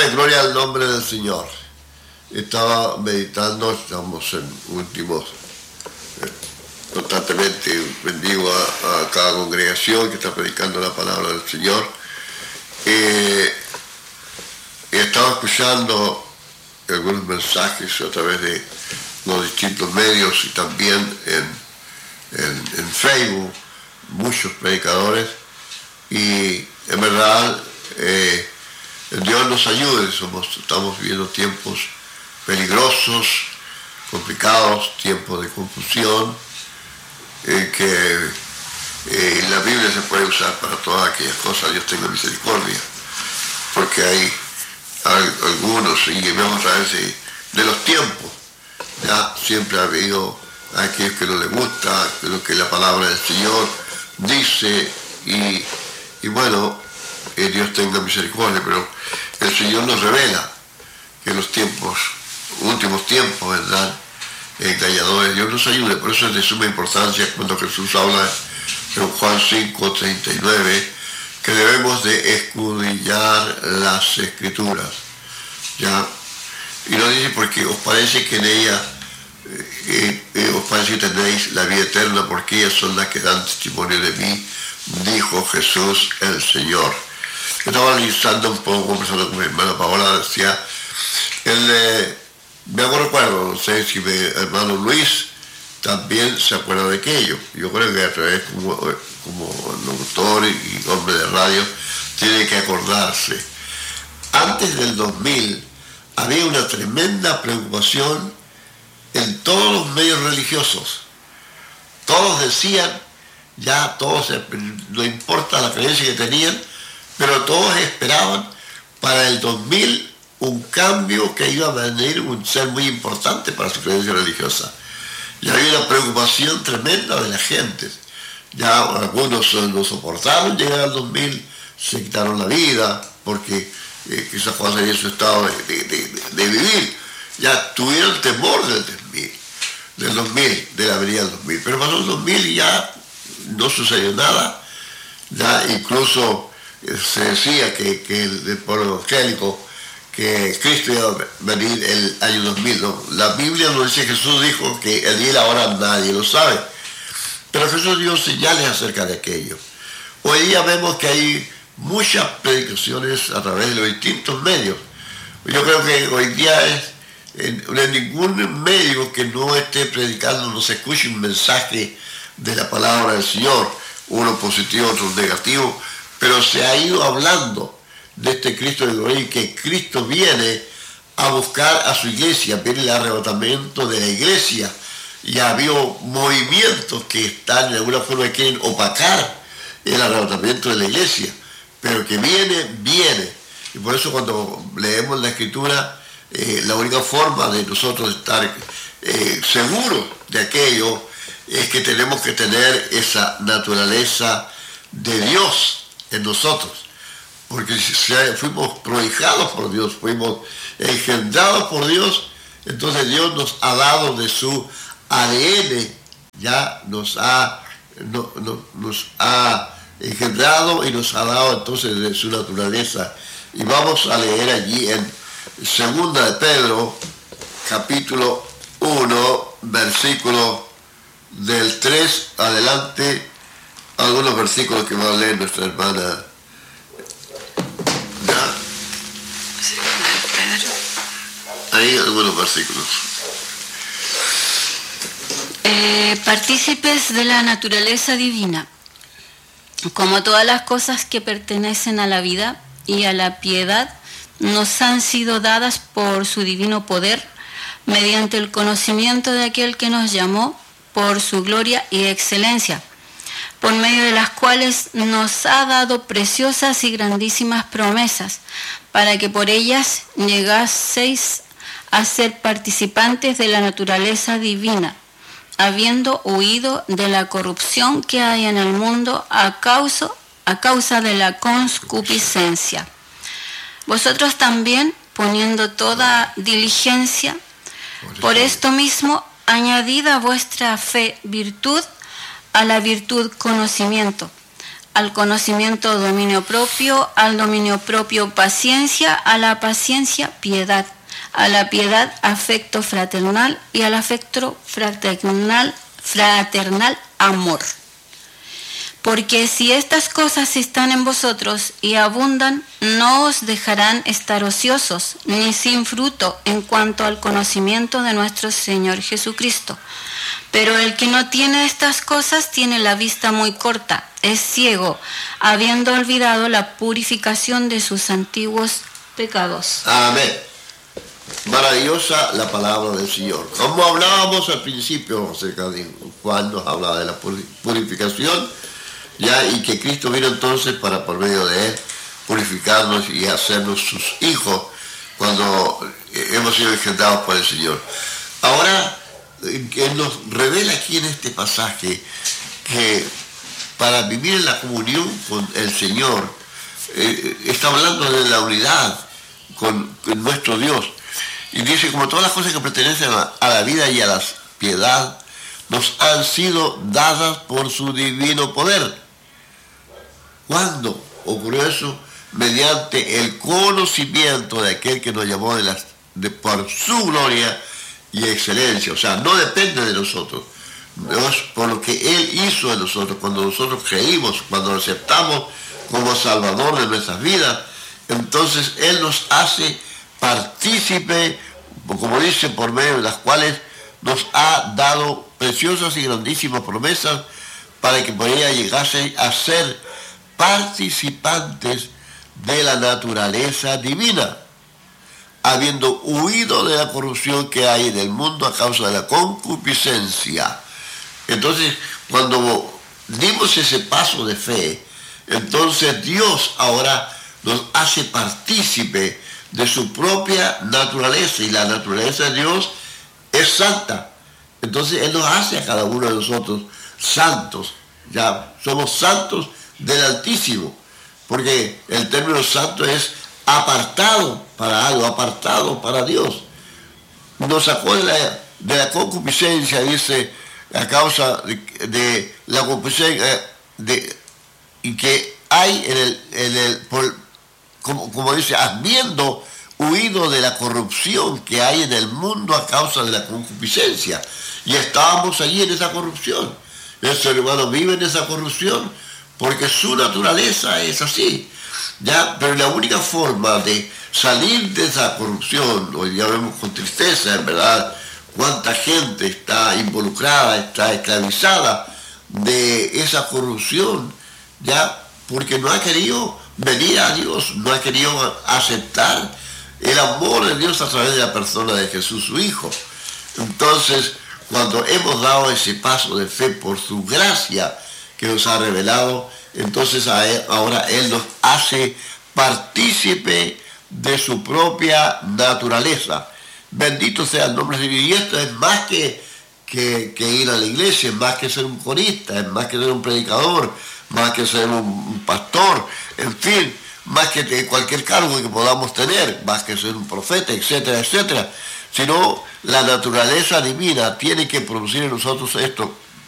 Amén, gloria al nombre del Señor. Estaba meditando, estamos en últimos, constantemente bendigo a cada congregación que está predicando la palabra del Señor. Estaba escuchando algunos mensajes a través de los distintos medios y también en Facebook, muchos predicadores, y en verdad Dios nos ayude. Estamos viviendo tiempos peligrosos, complicados, tiempos de confusión, que la Biblia se puede usar para todas aquellas cosas. Dios tenga misericordia, porque hay algunos, y vemos a través de los tiempos, ya siempre ha habido a aquellos que no les gusta lo que la palabra del Señor dice, y bueno, Dios tenga misericordia, pero el Señor nos revela que en los últimos tiempos, ¿verdad?, engañadores. Dios nos ayude. Por eso es de suma importancia cuando Jesús habla en Juan 5:39, que debemos de escudriñar las Escrituras, ¿ya? Y lo dice porque os parece que en ella os parece que tenéis la vida eterna, porque ellas son las que dan testimonio de mí, dijo Jesús el Señor. Estaba analizando un poco, conversando con mi hermana Paola, decía, me recuerdo, no sé si mi hermano Luis también se acuerda de aquello. Yo creo que a través como locutor y hombre de radio tiene que acordarse. Antes del 2000 había una tremenda preocupación en todos los medios religiosos. Todos decían, no importa la creencia que tenían, pero todos esperaban para el 2000 un cambio que iba a venir, un ser muy importante para su creencia religiosa. Y había una preocupación tremenda de la gente. Ya algunos no soportaron llegar al 2000, se quitaron la vida, porque quizás cuando salía en su estado de vivir, ya tuvieron temor del 2000, de la venida del 2000. Pero pasó el 2000 y ya no sucedió nada. Ya incluso se decía que el pueblo evangélico, que Cristo iba a venir el año 2000. ¿No? La Biblia nos dice, Jesús dijo que el día y la hora nadie lo sabe. Pero Jesús dio señales acerca de aquello. Hoy día vemos que hay muchas predicaciones a través de los distintos medios. Yo creo que hoy día en ningún medio que no esté predicando no se escuche un mensaje de la palabra del Señor, uno positivo, otro negativo, pero se ha ido hablando de este Cristo de gloria, y que Cristo viene a buscar a su iglesia, viene el arrebatamiento de la iglesia, y ha habido movimientos que están de alguna forma que quieren opacar el arrebatamiento de la iglesia, pero que viene, y por eso cuando leemos la Escritura, la única forma de nosotros estar seguros de aquello es que tenemos que tener esa naturaleza de Dios en nosotros. Porque si fuimos prodigados por Dios, fuimos engendrados por Dios, entonces Dios nos ha dado de su ADN, ya nos ha engendrado y nos ha dado entonces de su naturaleza. Y vamos a leer allí en 2 de Pedro, capítulo 1, versículo del 3 adelante, algunos versículos que va a leer nuestra hermana. Hay algunos versículos. Partícipes de la naturaleza divina, como todas las cosas que pertenecen a la vida y a la piedad, nos han sido dadas por su divino poder, mediante el conocimiento de aquel que nos llamó por su gloria y excelencia, por medio de las cuales nos ha dado preciosas y grandísimas promesas, para que por ellas llegaseis a ser participantes de la naturaleza divina, habiendo huido de la corrupción que hay en el mundo a causa de la concupiscencia. Vosotros también, poniendo toda diligencia, por esto mismo, añadid a vuestra fe virtud, a la virtud conocimiento, al conocimiento dominio propio, al dominio propio paciencia, a la paciencia piedad, a la piedad afecto fraternal y al afecto fraternal amor. Porque si estas cosas están en vosotros y abundan, no os dejarán estar ociosos, ni sin fruto en cuanto al conocimiento de nuestro Señor Jesucristo. Pero el que no tiene estas cosas tiene la vista muy corta, es ciego, habiendo olvidado la purificación de sus antiguos pecados. Amén. Maravillosa la palabra del Señor. Como hablábamos al principio, acerca de Juan nos hablaba de la purificación, ya, y que Cristo vino entonces para por medio de él purificarnos y hacernos sus hijos cuando hemos sido engendrados por el Señor. Ahora, Él nos revela aquí en este pasaje que para vivir en la comunión con el Señor, está hablando de la unidad con nuestro Dios. Y dice, como todas las cosas que pertenecen a la vida y a la piedad, nos han sido dadas por su divino poder. ¿Cuándo ocurrió eso? Mediante el conocimiento de aquel que nos llamó por su gloria y excelencia. O sea, no depende de nosotros. Es por lo que Él hizo de nosotros, cuando nosotros creímos, cuando lo aceptamos como Salvador de nuestras vidas, entonces Él nos hace partícipe, como dice, por medio de las cuales nos ha dado preciosas y grandísimas promesas para que pudiera llegarse a ser participantes de la naturaleza divina, habiendo huido de la corrupción que hay en el mundo a causa de la concupiscencia. Entonces, cuando dimos ese paso de fe, entonces Dios ahora nos hace partícipe de su propia naturaleza, y la naturaleza de Dios es santa. Entonces Él nos hace a cada uno de nosotros santos. Ya somos santos del Altísimo, porque el término santo es apartado para algo, apartado para Dios. Nos sacó de la concupiscencia, dice, a causa de la concupiscencia y que hay como dice, habiendo huido de la corrupción que hay en el mundo a causa de la concupiscencia. Y estábamos allí en esa corrupción. El ser humano vive en esa corrupción porque su naturaleza es así. ¿Ya? Pero la única forma de salir de esa corrupción, hoy ya vemos con tristeza, en verdad, cuánta gente está involucrada, está esclavizada de esa corrupción, ¿ya? Porque no ha querido venir a Dios, no ha querido aceptar el amor de Dios a través de la persona de Jesús, su Hijo. Entonces, cuando hemos dado ese paso de fe por su gracia que nos ha revelado, entonces ahora Él nos hace partícipe de su propia naturaleza. Bendito sea el nombre de Dios. Y esto es más que ir a la iglesia, es más que ser un corista, es más que ser un predicador, más que ser un pastor, en fin, más que cualquier cargo que podamos tener, más que ser un profeta, etcétera, etcétera. Sino la naturaleza divina tiene que producir en nosotros esto,